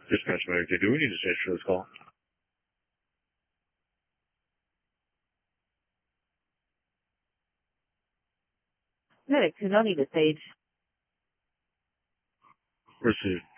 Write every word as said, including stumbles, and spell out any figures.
Dispatch Medic, do we need to stage for this call? Medic, do not need to stage. Received.